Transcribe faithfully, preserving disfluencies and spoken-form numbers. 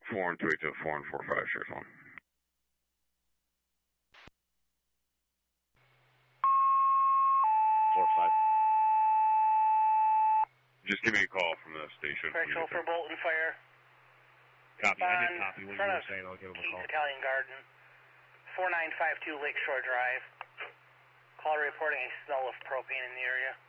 four and two eight two, four and four five, Sheriff one. Four five. Just give me a call from the station. Correctional for Bolton Fire. Copy. I did copy what you were saying. I'll give him a call. Italian Garden. four nine five two Lakeshore Drive. Call reporting a smell of propane in the area.